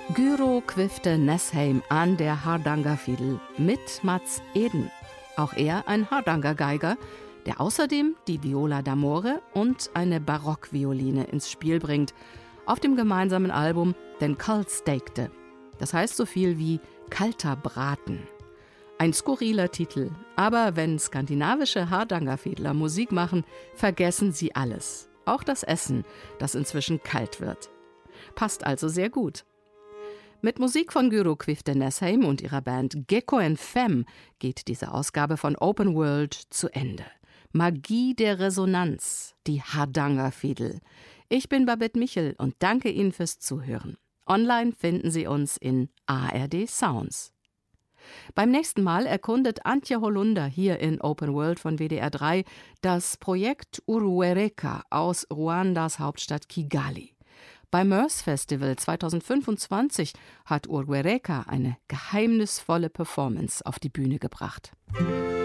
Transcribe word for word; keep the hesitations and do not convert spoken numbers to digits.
Gyro Quifte Nessheim an der Hardangerfiedel mit Mats Eden. Auch er ein Hardanger-Geiger, der außerdem die Viola d'Amore und eine Barockvioline ins Spiel bringt, auf dem gemeinsamen Album Den Kaldstekte. Das heißt so viel wie kalter Braten. Ein skurriler Titel, aber wenn skandinavische Hardangerfiedler Musik machen, vergessen sie alles. Auch das Essen, das inzwischen kalt wird. Passt also sehr gut. Mit Musik von Gyro Quifte Nessheim und ihrer Band Gecko and Femme geht diese Ausgabe von Open World zu Ende. Magie der Resonanz, die Hardangerfiedel. Ich bin Babette Michel und danke Ihnen fürs Zuhören. Online finden Sie uns in A R D Sounds. Beim nächsten Mal erkundet Antje Holunder hier in Open World von W D R drei das Projekt Uruereka aus Ruandas Hauptstadt Kigali. Beim Mörs Festival zweitausendfünfundzwanzig hat Uruereka eine geheimnisvolle Performance auf die Bühne gebracht.